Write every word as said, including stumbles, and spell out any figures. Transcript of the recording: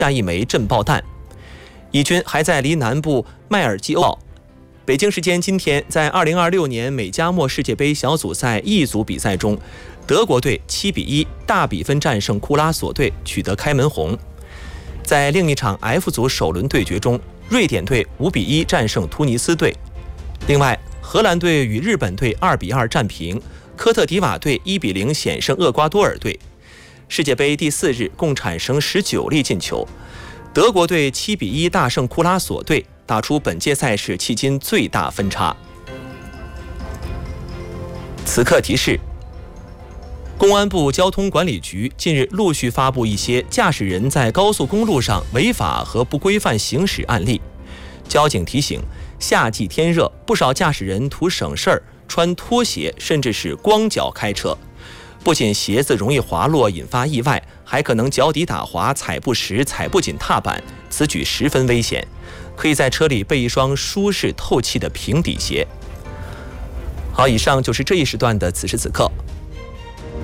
下一枚震爆弹。以军还在离南部麦尔基欧。北京时间今天，在二零二六年美加墨世界杯小组赛 E 组比赛中，德国队七比一大比分战胜库拉索队，取得开门红。在另一场 F 组首轮对决中，瑞典队五比一战胜突尼斯队。另外，荷兰队与日本队二比二战平，科特迪瓦队一比零险胜厄瓜多尔队。世界杯第四日共产生十九粒进球，德国队七比一大胜库拉索队，打出本届赛事迄今最大分差。此刻提示：公安部交通管理局近日陆续发布一些驾驶人在高速公路上违法和不规范行驶案例。交警提醒，夏季天热，不少驾驶人图省事儿，穿拖鞋甚至是光脚开车，不仅鞋子容易滑落引发意外，还可能脚底打滑、踩不实、踩不紧踏板，此举十分危险。可以在车里备一双舒适透气的平底鞋。好，以上就是这一时段的此时此刻。